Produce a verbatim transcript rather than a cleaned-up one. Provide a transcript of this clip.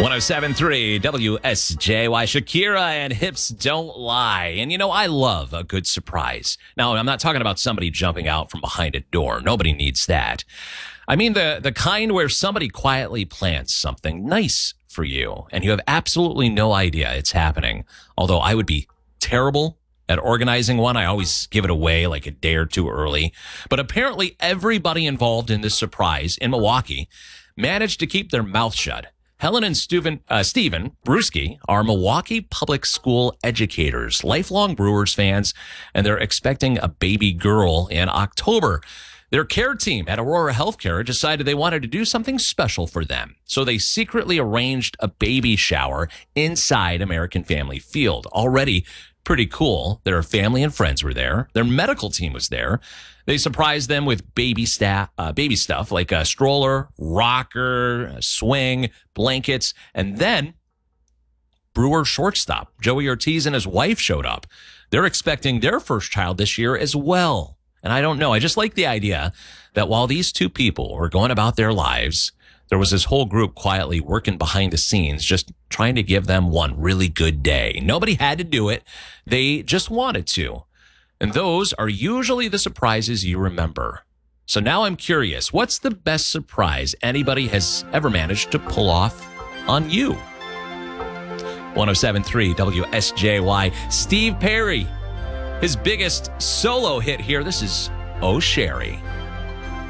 one oh seven point three W S J Y, Shakira and Hips Don't Lie. And you know, I love a good surprise. Now, I'm not talking about somebody jumping out from behind a door. Nobody needs that. I mean the, the kind where somebody quietly plans something nice for you and you have absolutely no idea it's happening. Although I would be terrible at organizing one. I always give it away like a day or two early. But apparently everybody involved in this surprise in Milwaukee managed to keep their mouth shut. Helen and Steven, uh, Steven Bruschi are Milwaukee public school educators, lifelong Brewers fans, and they're expecting a baby girl in October. Their care team at Aurora Healthcare decided they wanted to do something special for them. So they secretly arranged a baby shower inside American Family Field. Already pretty cool. Their family and friends were there. Their medical team was there. They surprised them with baby staff, uh, baby stuff like a stroller, rocker, a swing, blankets, and then Brewer shortstop Joey Ortiz and his wife showed up. They're expecting their first child this year as well. And I don't know. I just like the idea that while these two people were going about their lives, there was this whole group quietly working behind the scenes, just trying to give them one really good day. Nobody had to do it. They just wanted to. And those are usually the surprises you remember. So now I'm curious, what's the best surprise anybody has ever managed to pull off on you? one oh seven point three W S J Y, Steve Perry. His biggest solo hit here, this is Oh Sherry.